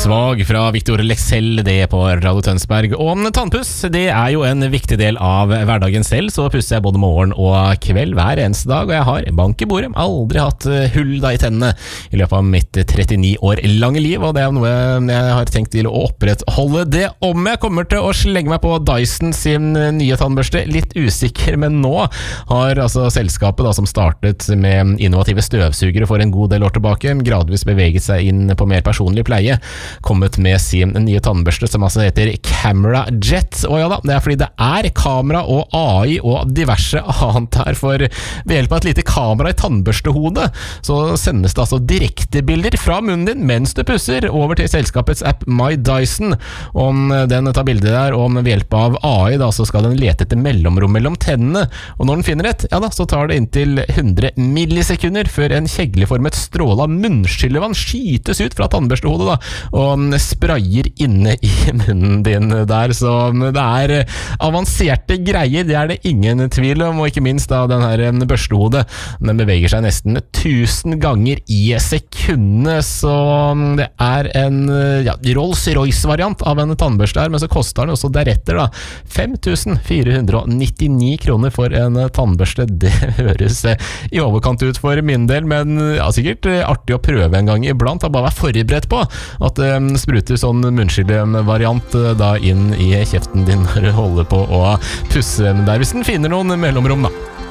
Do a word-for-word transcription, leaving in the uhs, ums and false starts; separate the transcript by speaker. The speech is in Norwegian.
Speaker 1: Svag fra Victor Lexell, det på Radio Tønsberg. Og tannpuss, det er jo en viktig del av hverdagen selv, så pusser jeg både morgen og kveld hver eneste dag, og jeg har bank i bordet. Aldri hatt hull da i tennene i løpet av mitt trettini år lange liv, og det er noe jeg har tenkt til å opprettholde det om jeg kommer til å slenge meg på Dyson sin nye tannbørste. Litt usikker, men nå har altså selskapet da, som startet med innovative støvsugere for en god del år tilbake, gradvis beveget seg inn på mer personlig pleie, kommet med sin nye tannbørste som altså heter Camera Jet. Og ja da, det er fordi det er kamera og A I og diverse annet her, for ved hjelp av et lite kamera i tannbørstehodet så sendes det altså direktebilder fra munnen din mens du pusser over til selskapets app My Dyson. Om den tar bilder der, og ved hjelp av A I da, så skal den lete etter mellomrom mellom tennene, og når den finner et, ja da, så tar det inntil hundre millisekunder før en kjegleformet stråle av munnskyllevann skytes ut fra tannbørstehodet da, og sprayer inne i munnen din der. Så det er avanserte greier, det er det ingen tvil om, og ikke minst da den her børstehodet, den beveger seg nesten tusen ganger i sekundene, så det er en ja, Rolls-Royce-variant av en tannbørste her, men så koster den også deretter da fem tusen fire hundre nittini kroner for en tannbørste. Det høres i overkant ut for min del, men ja, sikkert artig å prøve en gang iblant, da bare være forberedt på at det spruter sånn munnskyllemvariant da inn i kjeften din når du holder på å pusse der, hvis den finner noen mellomrom da.